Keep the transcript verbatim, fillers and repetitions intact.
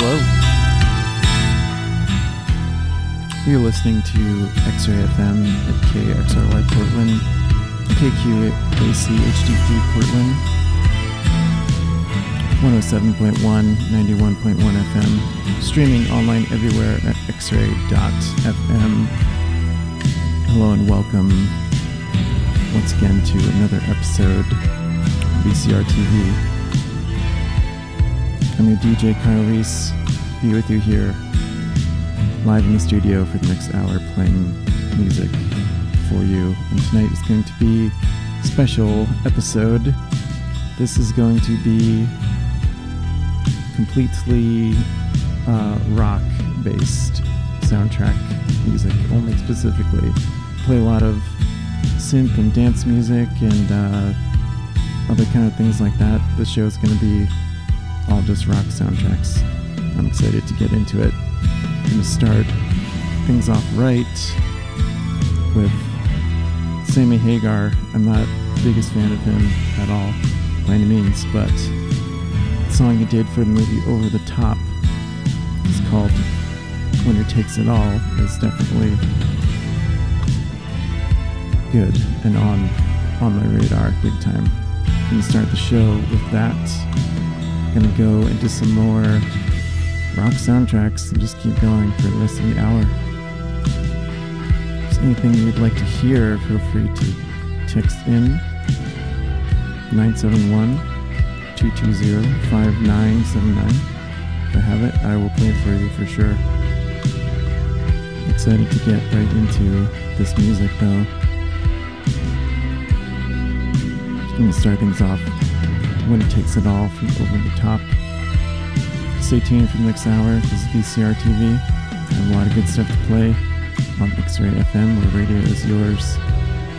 Hello. You're listening to X-Ray F M at K X R Y Portland, K Q A C H D three Portland, one oh seven point one, ninety-one point one F M, streaming online everywhere at x ray dot f m. Hello and welcome once again to another episode of V C R T V. I'm your D J Kyle Reese, be with you here live in the studio for the next hour playing music for you. And tonight is going to be a special episode. This is going to be completely uh, rock-based soundtrack music, only specifically. Play a lot of synth and dance music and uh, other kind of things like that. This show is going to be all just rock soundtracks. I'm excited to get into it. I'm going to start things off right with Sammy Hagar. I'm not the biggest fan of him at all, by any means, but the song he did for the movie Over the Top is called Winner Takes It All. It's definitely good and on, on my radar big time. I'm going to start the show with that. Gonna go into some more rock soundtracks and just keep going for the rest of the hour. If there's anything you'd like to hear, feel free to text in nine seven one, two two zero, five nine seven nine. If I have it, I will play it for you for sure. I'm excited to get right into this music though. I'm gonna start things off When It Takes It All from Over the Top. Stay tuned for the next hour. This is V C R T V. I have a lot of good stuff to play on X-Ray F M, where radio is yours.